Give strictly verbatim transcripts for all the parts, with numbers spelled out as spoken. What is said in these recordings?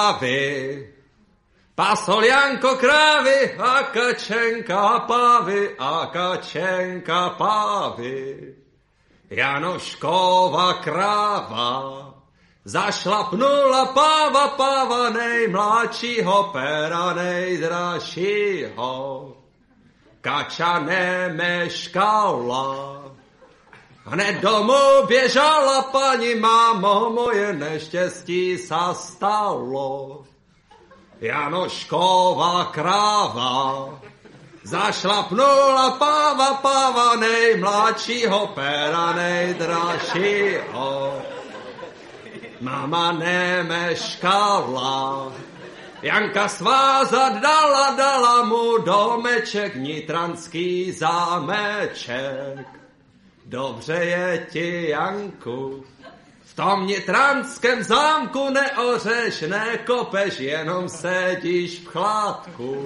Pávy, pasoljanko krávy a kačenka pávy a kačenka pávy. Janoškova kráva zašlapnula páva, páva nejmladšího, pera nejdražšího. Kača nemeškala, hned domů běžala, paní mámo, moje neštěstí sa stalo. Janoškova kráva zašlapnula páva, páva nejmladšího, pera nejdražšího. Máma nemeškala, Janka svázat dala, dala mu domeček, nitranský zámeček. Dobře je ti, Janku, v tom nitranském zámku neořeš, nekopeš, jenom sedíš v chládku.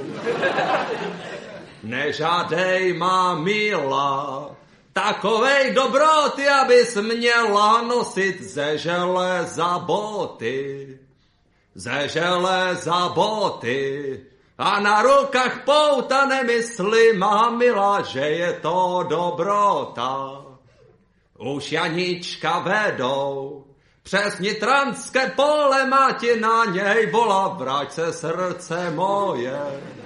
Nežádej, má milá, takovej dobroty, abys měla nosit ze železa boty. Ze železa boty a na rukách pouta, nemysli, má milá, že je to dobrota. Už Janička vedou přes nitranské pole, máti na něj volá, vrať se srdce moje.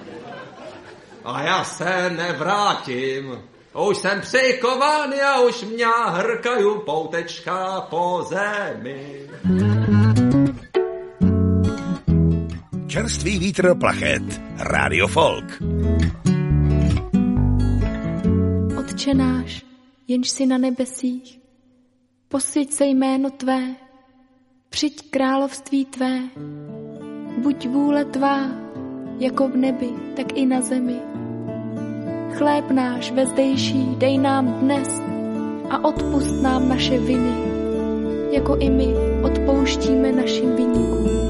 A já se nevrátím, už jsem přikovaný a už mě hrkaju poutečka po zemi. Čerstvý vítr plachet, Radio Folk. Otče náš, jenž si na nebesích, posvěť se jméno tvé, přijď království tvé, buď vůle tvá, jako v nebi, tak i na zemi. Chléb náš vezdejší dej nám dnes a odpusť nám naše viny, jako i my odpouštíme našim viníkům.